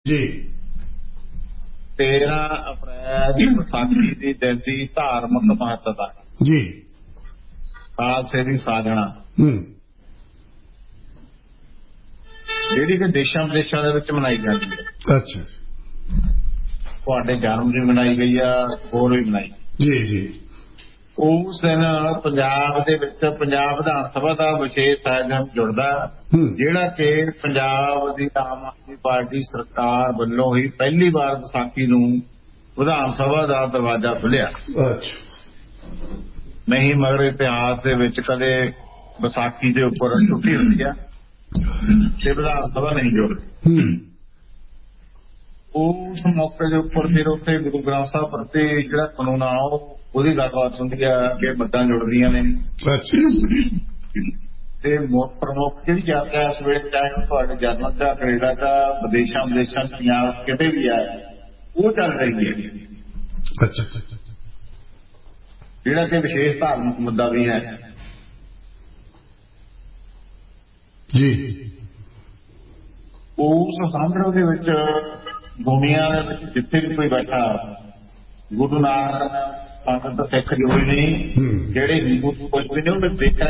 जी 13 अप्रैल विसाखी की दिन की धार्मिक महत्ता जी खालसे की साधना ਜਿਹੜੀ ਕਿ ਦੇਸ਼ਾਂ ਵਿਦੇਸ਼ਾਂ ਦੇ ਵਿੱਚ ਮਨਾਈ ਜਾਂਦੀ ਹੈ। अच्छा ਤੁਹਾਡੇ ਜਨਮ ਦਿਨ ਮਨਾਈ ਗਈ ਆ, ਹੋਰ ਵੀ ਮਨਾਈ जी जी ਉਸ ਦਿਨ ਪੰਜਾਬ ਦੇ ਵਿੱਚ ਪੰਜਾਬ ਵਿਧਾਨ ਸਭਾ ਦਾ ਵਿਸ਼ੇਸ਼ ਆਯੋਜਨ ਜੁੜਦਾ ਜਿਹੜਾ ਕਿ ਪੰਜਾਬ ਦੀ ਆਮ ਆਦਮੀ ਪਾਰਟੀ ਸਰਕਾਰ ਵੱਲੋਂ ਹੀ ਪਹਿਲੀ ਵਾਰ ਵਿਸਾਖੀ ਨੂੰ ਵਿਧਾਨ ਸਭਾ ਦਾ ਦਰਵਾਜ਼ਾ ਖੁੱਲਿਆ। अच्छा ਨਹੀਂ ਮਗਰ ਇਤਿਹਾਸ ਦੇ ਵਿੱਚ ਕਦੇ ਵਿਸਾਖੀ ਦੇ ਉੱਪਰ ਛੁੱਟੀ ਹੁੰਦੀ ਆ ਤੇ ਵਿਧਾਨ ਸਭਾ ਨਹੀਂ ਜੁੜਦੀ। ਉਸ ਮੌਕੇ ਦੇ ਉੱਪਰ ਫਿਰ ਉੱਥੇ ਗੁਰੂ ਗ੍ਰੰਥ ਸਾਹਿਬ ਪ੍ਰਤੀ ਜਿਹੜਾ ਕਾਨੂੰਨ ਆ ਉਹਦੀ ਗੱਲਬਾਤ ਹੁੰਦੀ ਆ ਕਿ ਮੱਦਾਂ ਜੁੜਦੀਆਂ ਨੇ। ਤੇ ਮੁੱਖ ਪ੍ਰਮੁੱਖ ਜਿਹੜੀ ਚਰਚਾ ਇਸ ਵੇਲੇ ਚਾਹੇ ਤੁਹਾਡੇ ਜਰਮਨ ਦਾ, ਕੈਨੇਡਾ ਦਾ, ਵਿਦੇਸ਼ਾਂ ਪੰਜਾਬ ਕਿਤੇ ਵੀ ਆ ਉਹ ਚੱਲ ਰਹੀ ਹੈ। अच्छा ਜਿਹੜਾ ਕਿ ਵਿਸ਼ੇਸ਼ ਧਾਰਮਿਕ ਮੁੱਦਾ ਵੀ ਹੈ। जी ਉਸ ਸਮਾਰੋਹ ਦੇ ਵਿੱਚ ਦੁਨੀਆ ਦੇ ਵਿੱਚ ਜਿੱਥੇ ਵੀ ਕੋਈ ਬੈਠਾ ਗੁਰੂ ਨਾਨਕ ਪੰਥ ਸਿੱਖ ਜੋੜੀ ਨਹੀਂ ਜਿਹੜੇ ਹਿੰਦੂ ਕੁਝ ਵੀ ਨਹੀਂ ਉਹਨੇ ਦੇਖਿਆ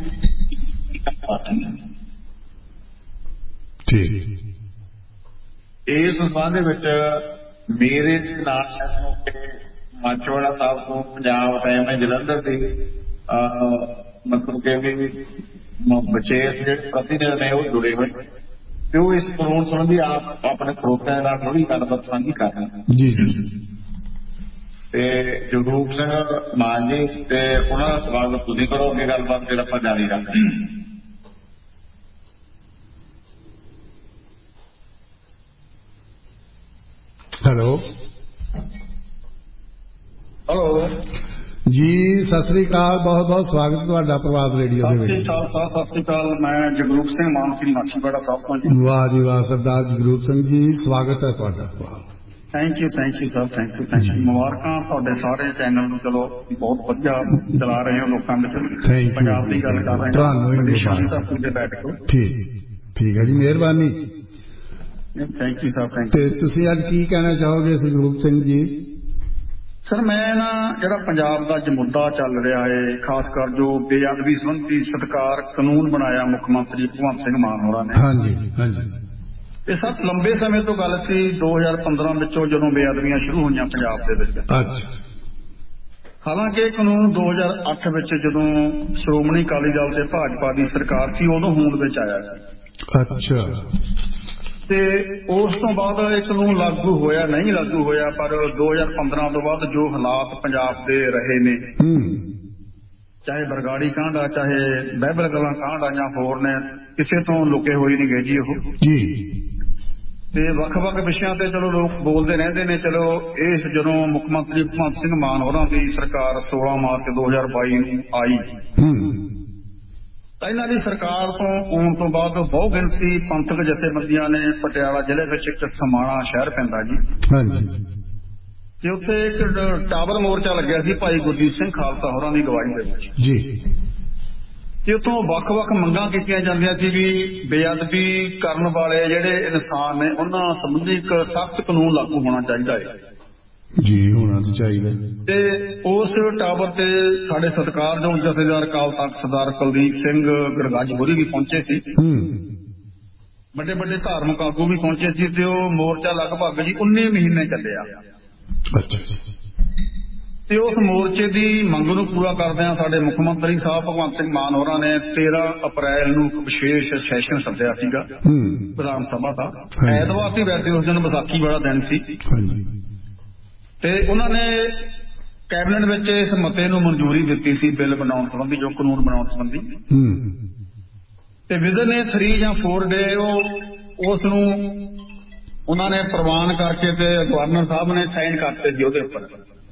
ਇਸ ਸੰਬੰਧ ਦੇ ਵਿੱਚ ਮੇਰੇ ਨਾਲ ਇਸ ਮੌਕੇ ਮਾਚੋੜਾ ਸਾਹਿਬ ਤੋਂ ਪੰਜਾਬ ਟਾਈਮ ਹੈ ਜਲੰਧਰ ਦੇ ਮਤਲਬ ਕਿ ਵੀ ਵਿਸ਼ੇਸ਼ ਜਿਹੜੇ ਪ੍ਰਤੀਨਿਧ ਨੇ ਉਹ ਜੁੜੇ ਹੋਏ ਤੇ ਉਹ ਇਸ ਕਾਨੂੰਨ ਸੰਬੰਧੀ ਆਪ ਆਪਣੇ ਸਰੋਤਿਆਂ ਨਾਲ ਥੋੜੀ ਗੱਲਬਾਤ ਸਾਂਝੀ ਕਰ ਰਹੇ जी जी ਤੇ ਜਗਰੂਪ ਸਿੰਘ ਮਾਨ ਜੀ ਤੇ ਉਹਨਾਂ ਦਾ ਸਵਾਗਤ ਤੁਸੀਂ ਕਰੋ। ਅੱਗੇ ਗੱਲਬਾਤ ਫਿਰ ਆਪਾਂ ਜਾਰੀ ਰੱਖਾਂਗੇ। हेलो हेलो जी सत श्री अकाल, बहुत बहुत स्वागत ਤੁਹਾਡਾ ਪ੍ਰਵਾਸ ਰੇਡੀਓ ਦੇ ਵਿੱਚ। ਸਤਿ ਸ੍ਰੀ ਅਕਾਲ। ਮੈਂ ਜਗਰੂਪ ਸਿੰਘ ਮਾਨ ਸਿੰਘ ਮਾਛੀਵਾੜਾ ਸਾਹਿਬ ਤੋਂ ਜੀ। ਵਾਹ ਜੀ ਵਾਹ ਸਰਦਾਰ ਜਗਰੂਪ ਸਿੰਘ ਜੀ, ਸਵਾਗਤ ਹੈ ਤੁਹਾਡਾ। Thank you sir, thank you. ਮੁਬਾਰਕਾਂ ਤੁਹਾਡੇ ਸਾਰੇ ਚੈਨਲ ਨੂੰ, ਚਲੋ ਬਹੁਤ ਵਧੀਆ ਚਲਾ ਰਹੇ ਹੋ ਲੋਕਾਂ ਵਿੱਚ ਪੰਜਾਬ ਦੀ ਗੱਲ ਕਰ ਰਹੇ ਹੋ। ਤੁਹਾਨੂੰ ਵਿਦੇਸ਼ਾਂ ਦਾ ਪੂਰੇ ਬੈਠ ਕੇ ਠੀਕ ਹੈ ਜੀ, ਮਿਹਰਬਾਨੀ। ਥੈਂਕ ਯੂ ਸਰ, ਥੈਂਕ ਤੇ ਤੁਸੀਂ ਅੱਜ ਕੀ ਕਹਿਣਾ ਚਾਹੋਗੇ ਜਗਰੂਪ ਸਿੰਘ ਜੀ? ਸਰ ਮੈਂ ਨਾ ਜਿਹੜਾ ਪੰਜਾਬ ਦਾ ਅੱਜ ਮੁੱਦਾ ਚੱਲ ਰਿਹਾ ਹੈ, ਖਾਸ ਕਰ ਜੋ ਬੇਅਦਬੀ ਸੰਬੰਧੀ ਸਤਿਕਾਰ ਕਾਨੂੰਨ ਬਣਾਇਆ ਮੁੱਖ ਮੰਤਰੀ ਭਗਵੰਤ ਸਿੰਘ ਮਾਨ ਹੋਰਾਂ ਨੇ। ਹਾਂਜੀ ਹਾਂਜੀ ਇਹ ਸਭ ਲੰਬੇ ਸਮੇਂ ਤੋਂ ਗੱਲ ਸੀ। 2015 ਵਿੱਚੋਂ ਜਦੋਂ ਬੇਅਦਬੀਆਂ ਸ਼ੁਰੂ ਹੋਈਆਂ ਪੰਜਾਬ ਦੇ ਵਿੱਚ। ਅੱਛਾ। ਹਾਲਾਂਕਿ ਇਹ ਕਾਨੂੰਨ 2008 ਵਿੱਚ ਜਦੋਂ ਸ਼੍ਰੋਮਣੀ ਅਕਾਲੀ ਦਲ ਤੇ ਭਾਜਪਾ ਦੀ ਸਰਕਾਰ ਸੀ ਉਦੋਂ ਹੋਂਦ ਵਿੱਚ ਆਇਆ ਸੀ। ਅੱਛਾ। ਤੇ ਉਸ ਤੋਂ ਬਾਅਦ ਇਹ ਕਾਨੂੰਨ ਲਾਗੂ ਹੋਇਆ ਨਹੀਂ ਲਾਗੂ ਹੋਇਆ, ਪਰ 2015 ਤੋਂ ਬਾਅਦ ਜੋ ਹਾਲਾਤ ਪੰਜਾਬ ਦੇ ਰਹੇ ਨੇ, ਚਾਹੇ ਬਰਗਾੜੀ ਕਾਂਡ ਆ, ਚਾਹੇ ਬਹਿਬਲ ਕਲਾਂ ਕਾਂਡ ਆ ਜਾਂ ਹੋਰ ਨੇ, ਕਿਸੇ ਤੋਂ ਲੁਕੇ ਹੋਏ ਨਹੀਂ ਗਏ ਜੀ ਉਹ ਜੀ। ਤੇ ਵੱਖ-ਵੱਖ ਵਿਸ਼ਿਆਂ ਤੇ ਚਲੋ ਲੋਕ ਬੋਲਦੇ ਰਹਿੰਦੇ ਨੇ। ਚਲੋ ਇਸ ਜਦੋਂ ਮੁੱਖ ਮੰਤਰੀ ਭਗਵੰਤ ਸਿੰਘ ਮਾਨ ਹੋਰਾਂ ਦੀ ਸਰਕਾਰ 16 ਮਾਰਚ 2022 ਨੂੰ ਆਈ ਤਾਂ ਇਹਨਾਂ ਦੀ ਸਰਕਾਰ ਤੋਂ ਆਉਣ ਤੋਂ ਬਾਅਦ ਬਹੁ ਗਿਣਤੀ ਪੰਥਕ ਜਥੇਬੰਦੀਆਂ ਨੇ ਪਟਿਆਲਾ ਜ਼ਿਲ੍ਹੇ ਵਿੱਚ ਇੱਕ ਸਮਾਣਾ ਸ਼ਹਿਰ ਪੈਂਦਾ ਜੀ, ਹਾਂਜੀ, ਤੇ ਉੱਥੇ ਇੱਕ ਟਾਵਰ ਮੋਰਚਾ ਲੱਗਿਆ ਸੀ ਭਾਈ ਗੁਰਜੀਤ ਸਿੰਘ ਖਾਲਸਾ ਹੋਰਾਂ ਦੀ ਅਗਵਾਈ ਦੇ ਵਿੱਚ ਜੀ। ਤੇ ਉੱਥੋਂ ਵੱਖ-ਵੱਖ ਮੰਗਾਂ ਕੀਤੀਆਂ ਜਾਂਦੀਆਂ ਸੀ ਵੀ ਬੇਅਦਬੀ ਕਰਨ ਵਾਲੇ ਜਿਹੜੇ ਇਨਸਾਨ ਨੇ ਉਹਨਾਂ ਸੰਬੰਧੀ ਇੱਕ ਸਖਤ ਕਾਨੂੰਨ ਲਾਗੂ ਹੋਣਾ ਚਾਹੀਦਾ ਹੈ ਜੀ, ਹੋਣਾ ਤਾਂ ਚਾਹੀਦਾ। ਤੇ ਉਸ ਟਾਵਰ ਤੇ ਸਾਡੇ ਸਤਿਕਾਰਯੋਗ ਜਥੇਦਾਰ ਅਕਾਲ ਤਖ਼ਤ ਸਰਦਾਰ ਕੁਲਦੀਪ ਸਿੰਘ ਗੜਗੱਜ ਹੋਰੀ ਵੀ ਪਹੁੰਚੇ ਸੀ, ਵੱਡੇ ਵੱਡੇ ਧਾਰਮਿਕ ਆਗੂ ਵੀ ਪਹੁੰਚੇ ਸੀ, ਤੇ ਉਹ ਮੋਰਚਾ ਲਗਭਗ ਜੀ 19 ਮਹੀਨੇ ਚੱਲਿਆ। ਅੱਛਾ। ਤੇ ਉਸ ਮੋਰਚੇ ਦੀ ਮੰਗ ਨੂੰ ਪੂਰਾ ਕਰਦਿਆਂ ਸਾਡੇ ਮੁੱਖ ਮੰਤਰੀ ਸਾਹਿਬ ਭਗਵੰਤ ਸਿੰਘ ਮਾਨ ਹੋਰਾਂ ਨੇ 13 ਅਪ੍ਰੈਲ ਨੂੰ ਇੱਕ ਵਿਸ਼ੇਸ਼ ਸੈਸ਼ਨ ਸੱਦਿਆ ਸੀਗਾ ਵਿਧਾਨ ਸਭਾ ਦਾ। ਐਤਵਾਰ ਸੀ ਵੈਸੇ, ਉਸ ਦਿਨ ਵਿਸਾਖੀ ਵਾਲਾ ਦਿਨ ਸੀ। ਤੇ ਉਹਨਾਂ ਨੇ ਕੈਬਨਿਟ ਵਿੱਚ ਇਸ ਮਤੇ ਨੂੰ ਮਨਜ਼ੂਰੀ ਦਿੱਤੀ ਸੀ, ਬਿੱਲ ਬਣਾਉਣ ਸੰਬੰਧੀ, ਜੋ ਕਾਨੂੰਨ ਬਣਾਉਣ ਸੰਬੰਧੀ। ਤੇ ਵਿਦਨ 3 ਜਾਂ 4 ਡੇ ਉਹ ਉਸ ਨੂੰ ਉਹਨਾਂ ਨੇ ਪ੍ਰਵਾਨ ਕਰਕੇ ਤੇ ਗਵਰਨਰ ਸਾਹਿਬ ਨੇ ਸਾਈਨ ਕਰਤੇ ਸੀ ਉਹਦੇ ਉੱਪਰ।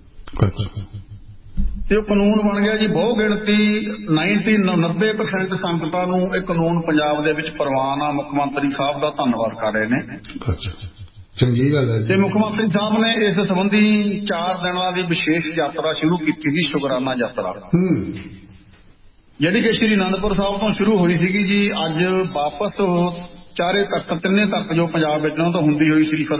ਤੇ ਉਹ ਕਾਨੂੰਨ ਬਣ ਗਿਆ ਜੀ। ਬਹੁ ਗਿਣਤੀ 90% ਸੰਗਤਾਂ ਨੂੰ ਇਹ ਕਾਨੂੰਨ ਪੰਜਾਬ ਦੇ ਵਿੱਚ ਪ੍ਰਵਾਨ ਆ। ਮੁੱਖ ਮੰਤਰੀ ਸਾਹਿਬ ਦਾ ਧੰਨਵਾਦ ਕਰ ਰਹੇ ਨੇ। ਚੰਗੀ ਗੱਲ ਹੈ। ਤੇ ਮੁੱਖ ਮੰਤਰੀ ਸਾਹਿਬ ਨੇ ਇਸ ਸੰਬੰਧੀ 4 ਦਿਨਾਂ ਦੀ ਵਿਸ਼ੇਸ਼ ਯਾਤਰਾ ਸ਼ੁਰੂ ਕੀਤੀ ਸੀ, ਸ਼ੁਕਰਾਨਾ ਯਾਤਰਾ, ਜਿਹੜੀ ਕਿ ਸ਼੍ਰੀ ਅਨੰਦਪੁਰ ਸਾਹਿਬ ਤੋਂ ਸ਼ੁਰੂ ਹੋਈ ਸੀਗੀ ਜੀ। ਅੱਜ ਵਾਪਸ ਚਾਰੇ ਤੱਕ, 3 ਤੱਕ ਜੋ ਪੰਜਾਬ ਵਿੱਚ ਉਹਨਾਂ ਤੋਂ ਹੁੰਦੀ ਹੋਈ ਸ਼੍ਰੀ